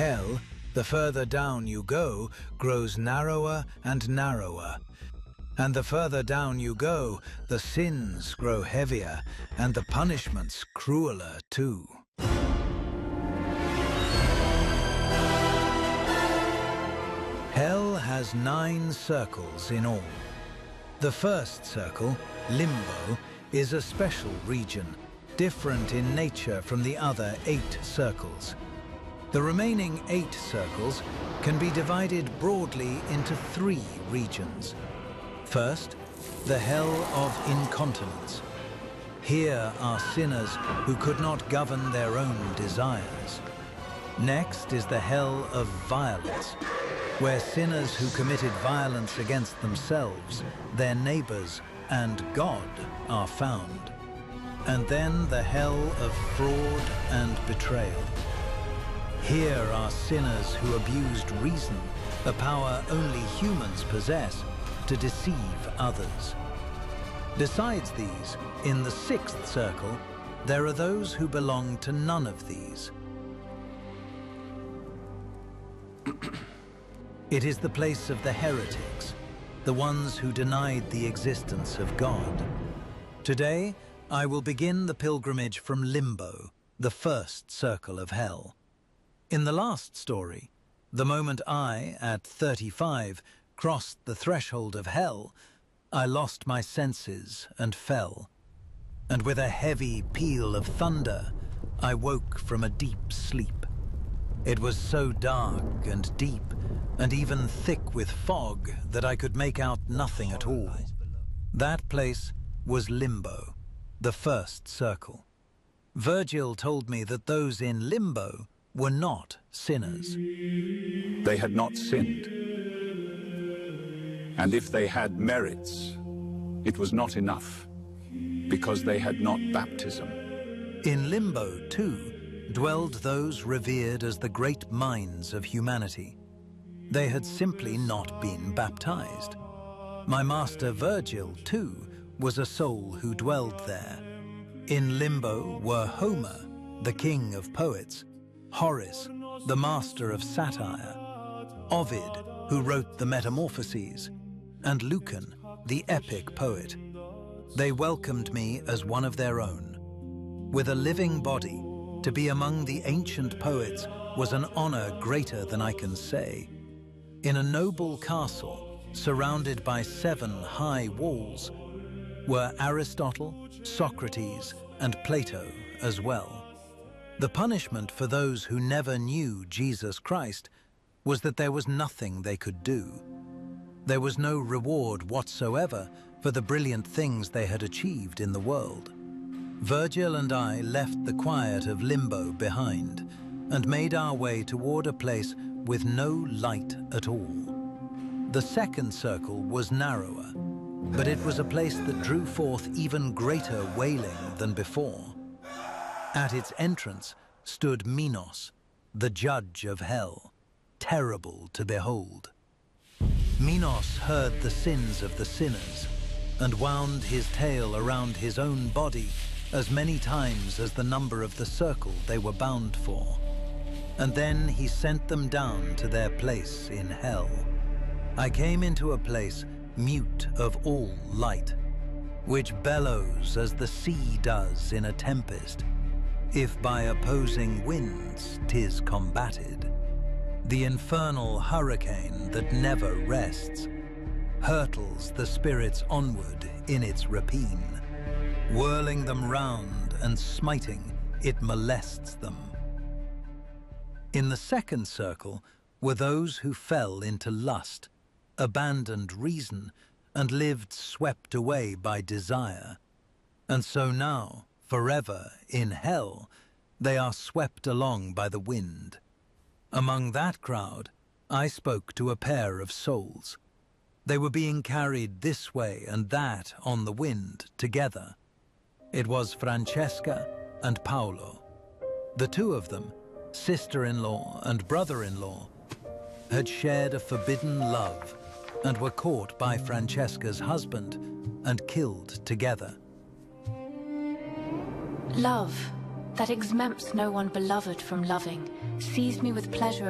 Hell, the further down you go, grows narrower and narrower. And the further down you go, the sins grow heavier, and the punishments crueler too. Hell has 9 circles in all. The first circle, Limbo, is a special region, different in nature from the other 8 circles. The remaining 8 circles can be divided broadly into 3 regions. First, the Hell of Incontinence. Here are sinners who could not govern their own desires. Next is the Hell of Violence, where sinners who committed violence against themselves, their neighbors, and God are found. And then the Hell of Fraud and Betrayal. Here are sinners who abused reason, a power only humans possess, to deceive others. Besides these, in the 6th circle, there are those who belong to none of these. It is the place of the heretics, the ones who denied the existence of God. Today, I will begin the pilgrimage from Limbo, the 1st circle of hell. In the last story, the moment I, at 35, crossed the threshold of hell, I lost my senses and fell. And with a heavy peal of thunder, I woke from a deep sleep. It was so dark and deep, and even thick with fog, that I could make out nothing at all. That place was Limbo, the 1st circle. Virgil told me that those in Limbo were not sinners. They had not sinned. And if they had merits, it was not enough, because they had not baptism. In Limbo, too, dwelled those revered as the great minds of humanity. They had simply not been baptized. My master Virgil, too, was a soul who dwelled there. In Limbo were Homer, the king of poets, Horace, the master of satire, Ovid, who wrote the Metamorphoses, and Lucan, the epic poet. They welcomed me as one of their own. With a living body, to be among the ancient poets was an honor greater than I can say. In a noble castle, surrounded by 7 high walls, were Aristotle, Socrates, and Plato as well. The punishment for those who never knew Jesus Christ was that there was nothing they could do. There was no reward whatsoever for the brilliant things they had achieved in the world. Virgil and I left the quiet of Limbo behind and made our way toward a place with no light at all. The 2nd circle was narrower, but it was a place that drew forth even greater wailing than before. At its entrance stood Minos, the judge of hell, terrible to behold. Minos heard the sins of the sinners and wound his tail around his own body as many times as the number of the circle they were bound for. And then he sent them down to their place in hell. I came into a place mute of all light, which bellows as the sea does in a tempest, if by opposing winds 'tis combated. The infernal hurricane that never rests hurtles the spirits onward in its rapine. Whirling them round and smiting, it molests them. In the 2nd circle were those who fell into lust, abandoned reason, and lived swept away by desire. And so now, forever in hell, they are swept along by the wind. Among that crowd, I spoke to a pair of souls. They were being carried this way and that on the wind together. It was Francesca and Paolo. The two of them, sister-in-law and brother-in-law, had shared a forbidden love and were caught by Francesca's husband and killed together. Love, that exempts no one beloved from loving, seized me with pleasure